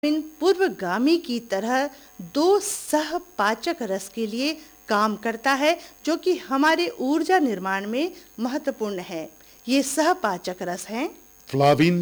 इन पूर्वगामी की तरह दो सहपाचक रस के लिए काम करता है जो कि हमारे ऊर्जा निर्माण में महत्वपूर्ण है। ये सहपाचक रस हैं फ्लाविन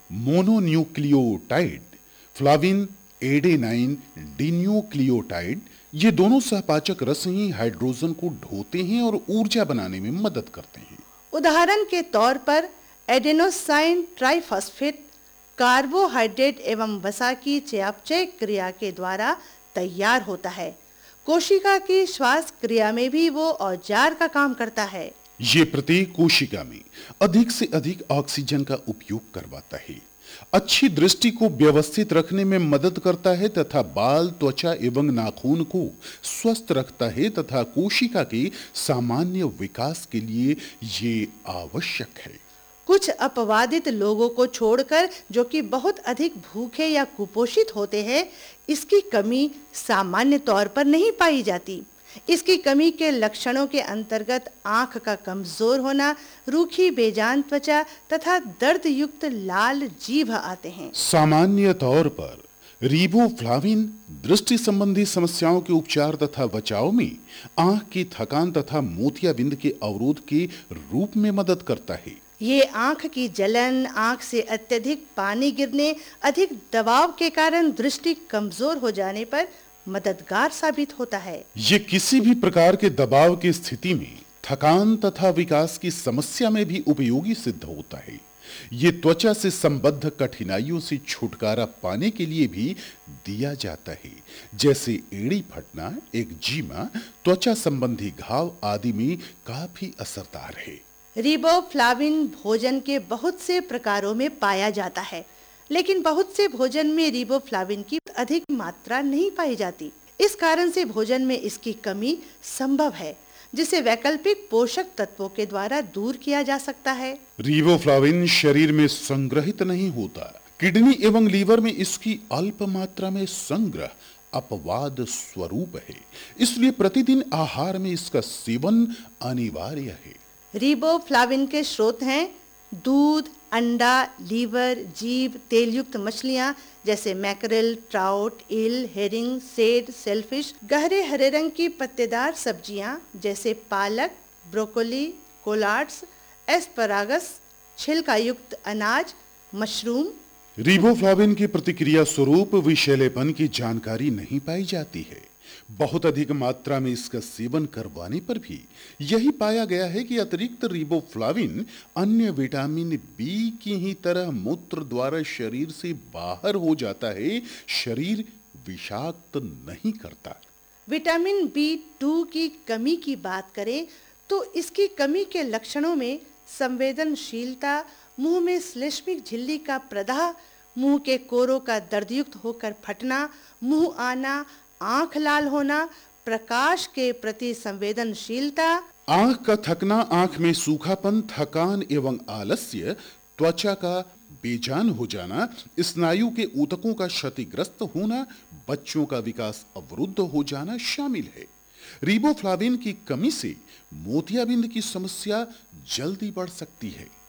मोनोन्यूक्लियोटाइड, फ्लाविन एडेनाइन डिन्यूक्लियोटाइड। ये दोनों सहपाचक रस ही हाइड्रोजन को ढोते हैं और ऊर्जा बनाने में मदद करते हैं। उदाहरण के तौर पर एडेनोसाइन ट्राइफॉस्फेट कार्बोहाइड्रेट एवं वसा की चयापचय क्रिया के द्वारा तैयार होता है। कोशिका की श्वास क्रिया में भी वो औजार का काम करता है। ये प्रत्येक कोशिका में अधिक से अधिक ऑक्सीजन का उपयोग करवाता है, अच्छी दृष्टि को व्यवस्थित रखने में मदद करता है तथा बाल, त्वचा एवं नाखून को स्वस्थ रखता है तथा कोशिका के सामान्य विकास के लिए ये आवश्यक है। कुछ अपवादित लोगों को छोड़कर जो कि बहुत अधिक भूखे या कुपोषित होते हैं, इसकी कमी सामान्य तौर पर नहीं पाई जाती। इसकी कमी के लक्षणों के अंतर्गत आंख का कमजोर होना, रूखी बेजान त्वचा तथा दर्द युक्त लाल जीभ आते हैं। सामान्य तौर पर रिबोफ्लाविन दृष्टि संबंधी समस्याओं के उपचार तथा बचाव में आंख की थकान तथा मोतियाबिंद के अवरोध के रूप में मदद करता है। ये आंख की जलन, आंख से अत्यधिक पानी गिरने, अधिक दबाव के कारण दृष्टि कमजोर हो जाने पर मददगार साबित होता है। ये किसी भी प्रकार के दबाव की स्थिति में थकान तथा विकास की समस्या में भी उपयोगी सिद्ध होता है। ये त्वचा से संबद्ध कठिनाइयों से छुटकारा पाने के लिए भी दिया जाता है, जैसे एड़ी फटना, एक्जिमा, त्वचा संबंधी घाव आदि में काफी असरदार है। रिबोफ्लाविन भोजन के बहुत से प्रकारों में पाया जाता है, लेकिन बहुत से भोजन में रिबोफ्लाविन की अधिक मात्रा नहीं पाई जाती। इस कारण से भोजन में इसकी कमी संभव है, जिसे वैकल्पिक पोषक तत्वों के द्वारा दूर किया जा सकता है। रिबोफ्लाविन शरीर में संग्रहित नहीं होता। किडनी एवं लीवर में इसकी अल्प मात्रा में संग्रह अपवाद स्वरूप है, इसलिए प्रतिदिन आहार में इसका सेवन अनिवार्य है। रिबोफ्लाविन के स्रोत हैं दूध, अंडा, लीवर, जीभ, तेलयुक्त मछलियां जैसे मैकरेल, ट्राउट, ईल, हेरिंग, सेड, सेलफिश, गहरे हरे रंग की पत्तेदार सब्जियां जैसे पालक, ब्रोकोली, कोलाड्स, एस्परागस, छिलका युक्त अनाज, मशरूम। रिबोफ्लाविन की प्रतिक्रिया स्वरूप विषैलेपन की जानकारी नहीं पाई जाती है। बहुत अधिक मात्रा में इसका सेवन करवाने पर भी यही पाया गया है कि अतिरिक्त रिबोफ्लाविन अन्य विटामिन बी की ही तरह मूत्र द्वारा शरीर से बाहर हो जाता है, शरीर विषाक्त नहीं करता। विटामिन B2 की कमी की बात करें तो इसकी कमी के लक्षणों में संवेदनशीलता, मुंह में श्लेष्मिक झिल्ली का प्रदाह, मुंह के कोरों का दर्दयुक्त होकर फटना, मुंह आना, आंख लाल होना, प्रकाश के प्रति संवेदनशीलता, आंख का थकना, आंख में सूखापन, थकान एवं आलस्य, त्वचा का बेजान हो जाना, स्नायु के ऊतकों का क्षतिग्रस्त होना, बच्चों का विकास अवरुद्ध हो जाना शामिल है। रिबोफ्लाविन की कमी से मोतियाबिंद की समस्या जल्दी बढ़ सकती है।